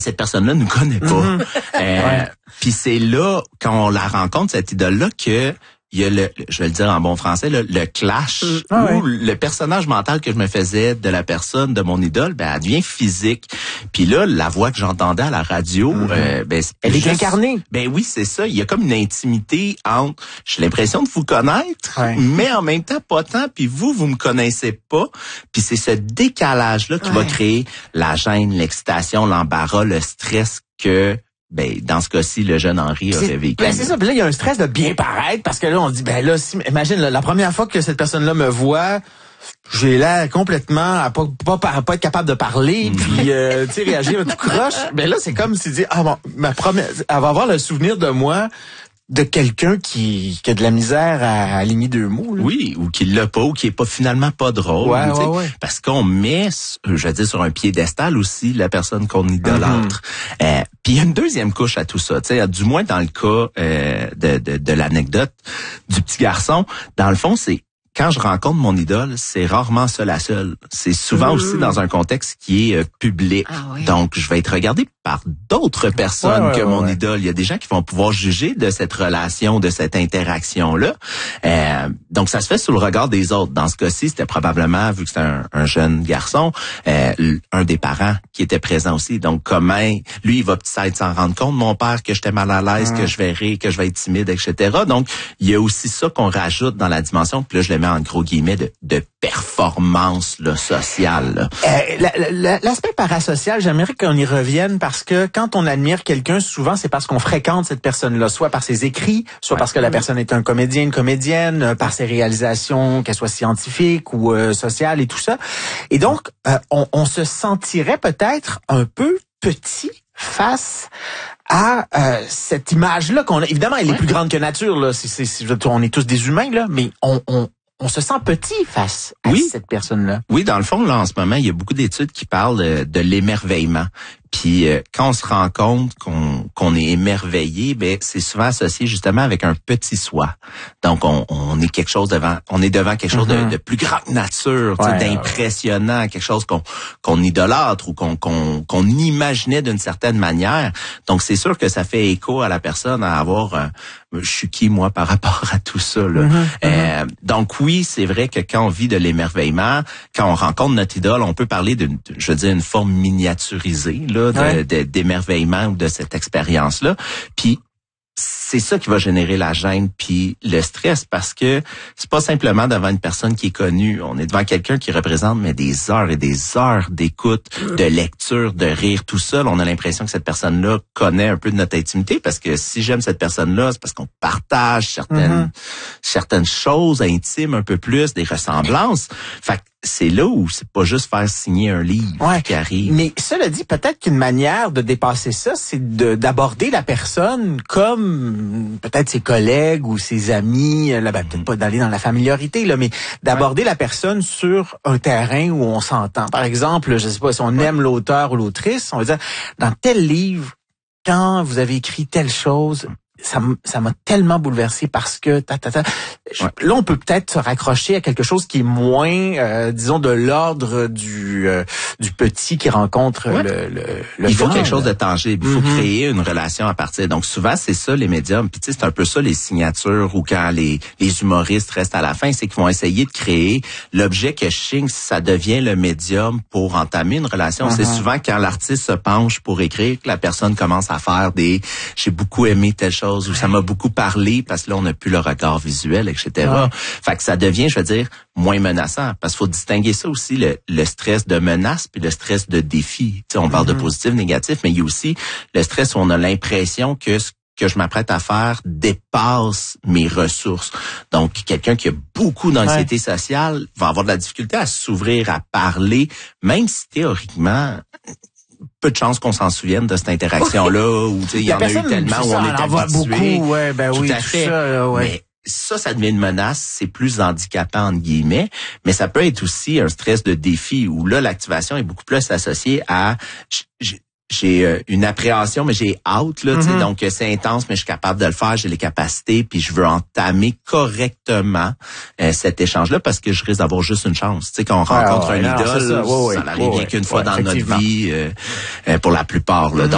cette personne-là nous connaît pas. Puis c'est là, quand on la rencontre, cette idole-là, que il y a je vais le dire en bon français, le clash où le personnage mental que je me faisais de la personne, de mon idole, elle devient physique. Puis là, la voix que j'entendais à la radio, elle est incarnée. Ben oui, c'est ça. Il y a comme une intimité entre, j'ai l'impression de vous connaître, mais en même temps pas tant. Puis vous me connaissez pas. Puis c'est ce décalage-là qui va créer la gêne, l'excitation, l'embarras, le stress que dans ce cas-ci, le jeune Henri aurait vécu. C'est ça. Puis là, il y a un stress de bien paraître parce que là, on se dit, imagine, la première fois que cette personne-là me voit, j'ai l'air complètement à pas être capable de parler, puis réagir tout croche. Là, c'est comme si dit, elle va avoir le souvenir de moi de quelqu'un qui a de la misère à aligner deux mots. Là. Oui, ou qui l'a pas, ou qui est pas finalement pas drôle. Parce qu'on met, je veux dire, sur un piédestal aussi la personne qu'on idolâtre. Puis il y a une deuxième couche à tout ça. Du moins dans le cas de l'anecdote du petit garçon, dans le fond, c'est quand je rencontre mon idole, c'est rarement seul à seul. C'est souvent aussi dans un contexte qui est public. Donc, je vais être regardé par d'autres personnes que mon idole. Il y a des gens qui vont pouvoir juger de cette relation, de cette interaction-là. Donc, ça se fait sous le regard des autres. Dans ce cas-ci, c'était probablement, vu que c'était un jeune garçon, un des parents qui était présent aussi. Donc, comment lui, il va peut-être s'en rendre compte, mon père, que j'étais mal à l'aise, que je vais rire, que je vais être timide, etc. Donc, il y a aussi ça qu'on rajoute dans la dimension. Puis là, je le mets en gros guillemets de performance là, sociale. L'aspect parasocial, j'aimerais qu'on y revienne parce que quand on admire quelqu'un, souvent c'est parce qu'on fréquente cette personne-là, soit par ses écrits, soit parce que la personne est un comédien, une comédienne, par ses réalisations, qu'elles soient scientifiques ou sociales et tout ça. Et donc, on se sentirait peut-être un peu petit face à cette image-là qu'on a. Évidemment, elle est plus grande que nature. Là. On est tous des humains, là, mais on se sent petit face à cette personne-là. Oui, dans le fond, là, en ce moment, il y a beaucoup d'études qui parlent de l'émerveillement. Puis quand on se rend compte qu'on est émerveillé, c'est souvent associé justement avec un petit soi. Donc on est devant quelque chose de plus grand que nature, d'impressionnant, quelque chose qu'on idolâtre ou qu'on imaginait d'une certaine manière. Donc c'est sûr que ça fait écho à la personne à avoir je suis qui moi par rapport à tout ça là. Donc oui, c'est vrai que quand on vit de l'émerveillement, quand on rencontre notre idole, on peut parler une forme miniaturisée là d'émerveillement ou de cette expérience-là. Puis c'est ça qui va générer la gêne puis le stress parce que c'est pas simplement devant une personne qui est connue. On est devant quelqu'un qui représente des heures et des heures d'écoute, de lecture, de rire tout seul. On a l'impression que cette personne-là connaît un peu de notre intimité parce que si j'aime cette personne-là, c'est parce qu'on partage certaines choses intimes un peu plus, des ressemblances. Fait que c'est là où c'est pas juste faire signer un livre qui arrive. Mais cela dit, peut-être qu'une manière de dépasser ça, c'est d'aborder la personne comme peut-être ses collègues ou ses amis, peut-être pas d'aller dans la familiarité, là, mais d'aborder la personne sur un terrain où on s'entend. Par exemple, je sais pas, si on aime l'auteur ou l'autrice, on va dire, dans tel livre, quand vous avez écrit telle chose, ça m'a tellement bouleversé parce que là on peut peut-être se raccrocher à quelque chose qui est moins disons de l'ordre du petit qui rencontre le il faut quelque chose de tangible, il faut créer une relation à partir. Donc souvent c'est ça les médiums, puis tu sais c'est un peu ça les signatures ou quand les humoristes restent à la fin, c'est qu'ils vont essayer de créer l'objet que ça devient le médium pour entamer une relation. C'est souvent quand l'artiste se penche pour écrire que la personne commence à faire j'ai beaucoup aimé telle chose ou ça m'a beaucoup parlé parce que là, on n'a plus le regard visuel, etc. Fait que ça devient, je veux dire, moins menaçant parce qu'il faut distinguer ça aussi, le stress de menace puis le stress de défi. Tu sais, on parle de positif, négatif, mais il y a aussi le stress où on a l'impression que ce que je m'apprête à faire dépasse mes ressources. Donc, quelqu'un qui a beaucoup d'anxiété sociale va avoir de la difficulté à s'ouvrir, à parler, même si théoriquement... peu de chances qu'on s'en souvienne de cette interaction-là, où il y en a eu tellement, où on est habitué. Beaucoup, tout à fait. Mais ça devient une menace, c'est plus handicapant, entre guillemets, mais ça peut être aussi un stress de défi, où là, l'activation est beaucoup plus associée à... J'ai une appréhension, mais j'ai hâte, là, donc c'est intense, mais je suis capable de le faire, j'ai les capacités, puis je veux entamer correctement cet échange-là parce que je risque d'avoir juste une chance. Tu sais, quand on rencontre un idole, ça n'arrive rien qu'une fois dans notre vie, pour la plupart. Là.